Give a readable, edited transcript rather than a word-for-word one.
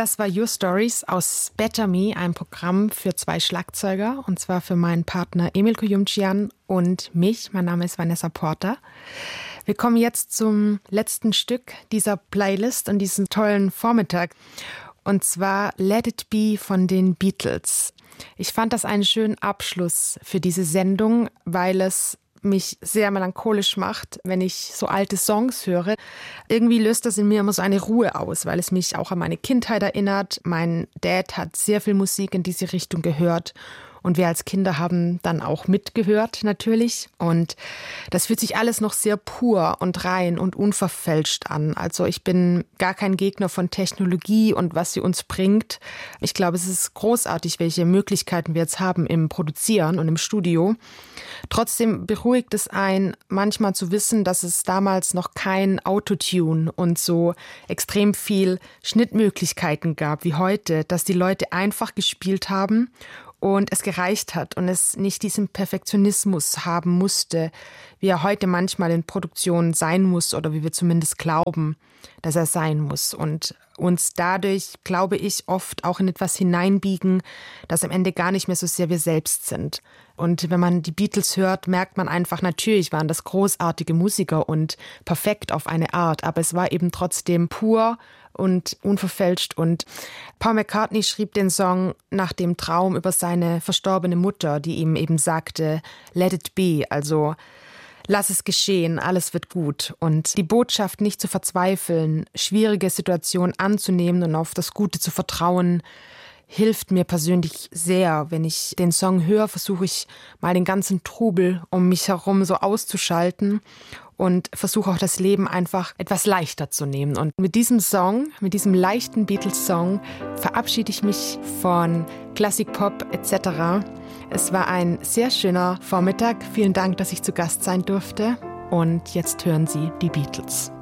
Das war Your Stories aus Better Me, einem Programm für 2 Schlagzeuger, und zwar für meinen Partner Emil Kuyumcian und mich. Mein Name ist Vanessa Porter. Wir kommen jetzt zum letzten Stück dieser Playlist und diesem tollen Vormittag, und zwar Let It Be von den Beatles. Ich fand das einen schönen Abschluss für diese Sendung, weil es mich sehr melancholisch macht, wenn ich so alte Songs höre. Irgendwie löst das in mir immer so eine Ruhe aus, weil es mich auch an meine Kindheit erinnert. Mein Dad hat sehr viel Musik in diese Richtung gehört und wir als Kinder haben dann auch mitgehört natürlich. Und das fühlt sich alles noch sehr pur und rein und unverfälscht an. Also ich bin gar kein Gegner von Technologie und was sie uns bringt. Ich glaube, es ist großartig, welche Möglichkeiten wir jetzt haben im Produzieren und im Studio. Trotzdem beruhigt es einen, manchmal zu wissen, dass es damals noch kein Autotune und so extrem viel Schnittmöglichkeiten gab wie heute, dass die Leute einfach gespielt haben und es gereicht hat und es nicht diesen Perfektionismus haben musste, wie er heute manchmal in Produktionen sein muss oder wie wir zumindest glauben, dass er sein muss. Und uns dadurch, glaube ich, oft auch in etwas hineinbiegen, das am Ende gar nicht mehr so sehr wir selbst sind. Und wenn man die Beatles hört, merkt man einfach, natürlich waren das großartige Musiker und perfekt auf eine Art, aber es war eben trotzdem pur und unverfälscht. Und Paul McCartney schrieb den Song nach dem Traum über seine verstorbene Mutter, die ihm eben sagte, let it be, also lass es geschehen, alles wird gut. Und die Botschaft, nicht zu verzweifeln, schwierige Situationen anzunehmen und auf das Gute zu vertrauen, hilft mir persönlich sehr. Wenn ich den Song höre, versuche ich mal den ganzen Trubel um mich herum so auszuschalten und versuche auch das Leben einfach etwas leichter zu nehmen. Und mit diesem Song, mit diesem leichten Beatles-Song, verabschiede ich mich von Classic Pop etc. Es war ein sehr schöner Vormittag. Vielen Dank, dass ich zu Gast sein durfte. Und jetzt hören Sie die Beatles.